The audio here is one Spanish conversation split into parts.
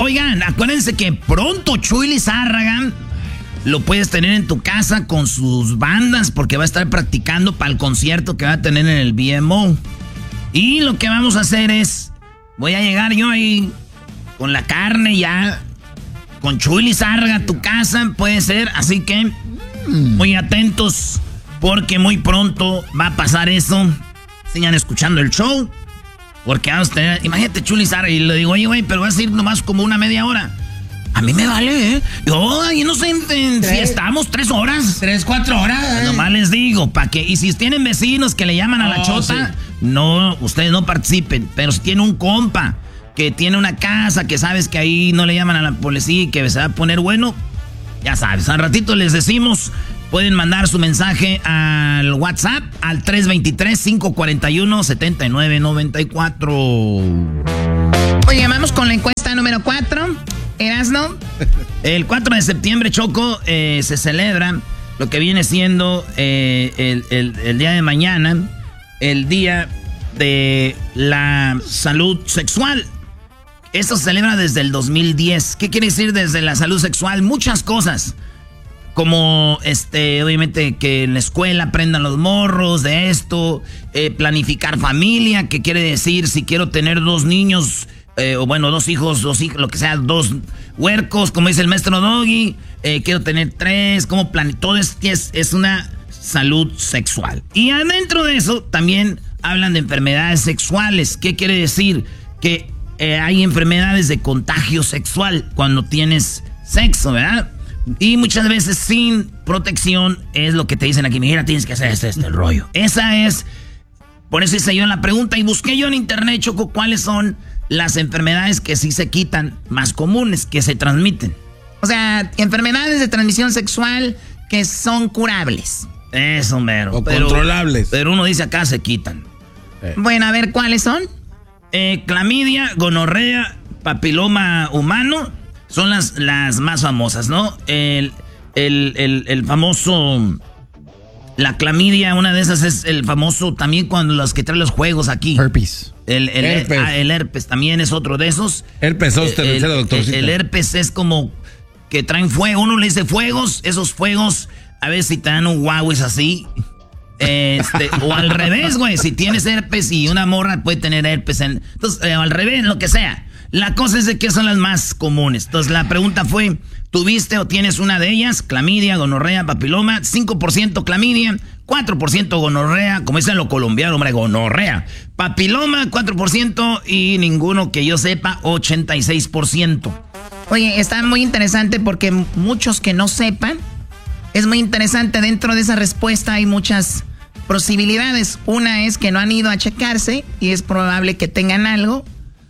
Oigan, acuérdense que pronto Chuy Lizárraga lo puedes tener en tu casa con sus bandas porque va a estar practicando para el concierto que va a tener en el BMO. Y lo que vamos a hacer es, voy a llegar yo ahí con la carne ya, con Chuy Lizárraga a tu casa, puede ser. Así que muy atentos porque muy pronto va a pasar eso. Sigan escuchando el show porque vamos a tener, imagínate Chuy Lizárraga y le digo, oye güey, pero vas a ir nomás como una media hora. A mí me vale, ¿eh? Yo ahí no sé, si estamos 3 horas. 3, 4 horas. Nomás les digo, ¿para qué? Y si tienen vecinos que le llaman a la chota, sí. No, ustedes no participen. Pero si tiene un compa que tiene una casa, que sabes que ahí no le llaman a la policía y que se va a poner bueno, ya sabes, al ratito les decimos, pueden mandar su mensaje al WhatsApp al 323-541-7994. Oye, vamos con la encuesta número 4. ¿Erasno? El 4 de septiembre, Choco, se celebra lo que viene siendo el día de mañana, el día de la salud sexual. Esto se celebra desde el 2010. ¿Qué quiere decir desde la salud sexual? Muchas cosas. Como, obviamente, que en la escuela aprendan los morros de esto. Planificar familia, que quiere decir si quiero tener 2 niños... o bueno, 2 hijos, lo que sea, 2 huercos, como dice el maestro Doggy, quiero tener 3, como todo es una salud sexual. Y adentro de eso también hablan de enfermedades sexuales. ¿Qué quiere decir? Que hay enfermedades de contagio sexual cuando tienes sexo, ¿verdad? Y muchas veces sin protección es lo que te dicen aquí, mira, tienes que hacer el rollo. Esa es, por eso hice yo la pregunta y busqué yo en internet, Choco, cuáles son las enfermedades que sí se quitan, más comunes, que se transmiten. O sea, enfermedades de transmisión sexual que son curables. Eso, mero. O controlables. Pero uno dice acá se quitan. Bueno, a ver, ¿cuáles son? Clamidia, gonorrea, papiloma humano, son las más famosas, ¿no? El famoso... La clamidia, una de esas es el famoso también cuando los que traen los juegos aquí. Herpes. El herpes también es otro de esos. Herpes zóster, doctorcito. El herpes es como que traen fuego. Uno le dice fuegos, esos fuegos, a ver si te dan un guauis así. O al revés, güey. Si tienes herpes y una morra puede tener herpes. Entonces, al revés, lo que sea. La cosa es de que son las más comunes. Entonces, la pregunta fue, ¿tuviste o tienes una de ellas? Clamidia, gonorrea, papiloma, 5% clamidia, 4% gonorrea, como dicen los colombianos, hombre, gonorrea. Papiloma, 4% y ninguno que yo sepa, 86%. Oye, está muy interesante porque muchos que no sepan, es muy interesante, dentro de esa respuesta hay muchas posibilidades. Una es que no han ido a checarse y es probable que tengan algo.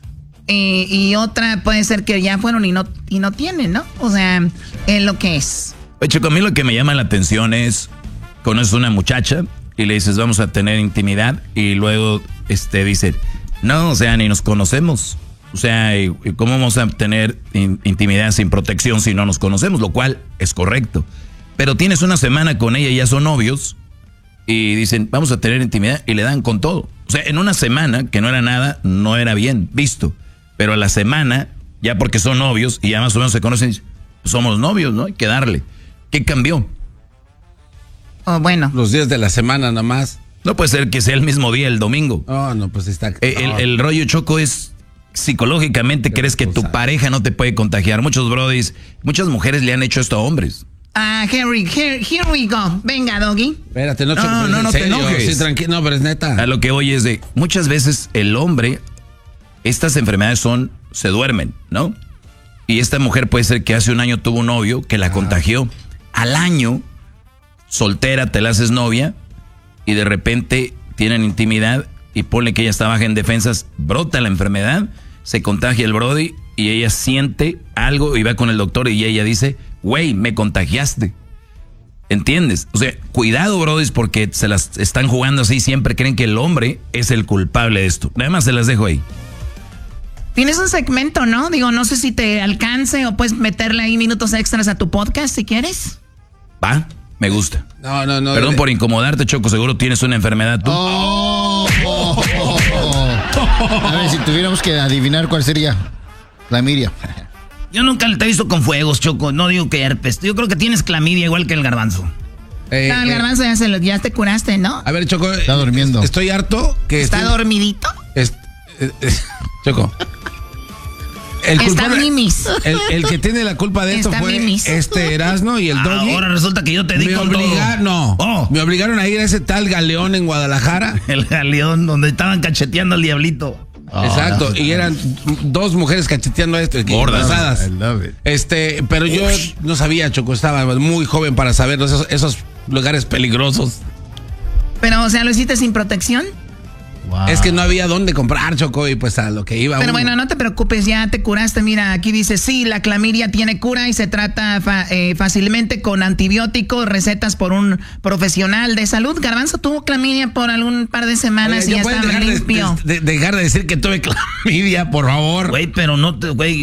Y otra puede ser que ya fueron y no tienen, ¿no? O sea, es lo que es. Oye, Chico, a mí lo que me llama la atención es, conoces a una muchacha y le dices, vamos a tener intimidad, y luego dice, no, o sea, ni nos conocemos. O sea, ¿cómo vamos a tener intimidad sin protección si no nos conocemos? Lo cual es correcto. Pero tienes una semana con ella y ya son novios y dicen, vamos a tener intimidad, y le dan con todo. O sea, en una semana, que no era nada, no era bien visto. Pero a la semana, ya porque son novios y ya más o menos se conocen, somos novios, ¿no? Hay que darle. ¿Qué cambió? Oh, bueno. Los días de la semana nada más. No puede ser que sea el mismo día, el domingo. Oh, no, pues está... El rollo, Choco, es psicológicamente crees que tu pareja no te puede contagiar. Muchos brodis, muchas mujeres le han hecho esto a hombres. Here we go. Venga, Doggy. Espérate, no te enojes. Sí, tranquilo, no, pero es neta. A lo que voy es de, muchas veces el hombre, estas enfermedades se duermen, ¿no? Y esta mujer puede ser que hace un año tuvo un novio que la contagió. Al año, soltera, te la haces novia y de repente tienen intimidad y ponle que ella está baja en defensas, brota la enfermedad, se contagia el brody y ella siente algo y va con el doctor y ella dice, güey, me contagiaste. ¿Entiendes? O sea, cuidado, brodis, porque se las están jugando así, siempre creen que el hombre es el culpable de esto. Nada más se las dejo ahí. Tienes un segmento, ¿no? Digo, no sé si te alcance o puedes meterle ahí minutos extras a tu podcast si quieres. Va, me gusta. No. Perdón por incomodarte, Choco, seguro tienes una enfermedad tú. A ver, si tuviéramos que adivinar cuál sería. Clamidia. Yo nunca te he visto con fuegos, Choco. No digo que herpes. Yo creo que tienes clamidia igual que el garbanzo. El garbanzo ya te curaste, ¿no? A ver, Choco. Está durmiendo. Estoy harto que... ¿Está dormidito? Choco. Está Mimis. El que tiene la culpa de esto Está fue Mimis. Erasmo y el Doggy. Ahora resulta que yo te di con todo. Me obligaron a ir a ese tal Galeón en Guadalajara. El Galeón, donde estaban cacheteando al diablito. Exacto, y eran 2 mujeres cacheteando esto. Gordas. Pero yo no sabía, Choco, estaba muy joven para saber esos lugares peligrosos. Pero, o sea, ¿lo hiciste sin protección? Wow. Es que no había dónde comprar, Choco, y pues a lo que iba. Pero bueno, no te preocupes, ya te curaste. Mira, aquí dice, sí, la clamidia tiene cura y se trata fácilmente con antibióticos, recetas por un profesional de salud. Garbanzo tuvo clamidia por algún par de semanas. Oye, y ya estaba limpio. Dejar de decir que tuve clamidia, por favor. Güey, pero no te, güey.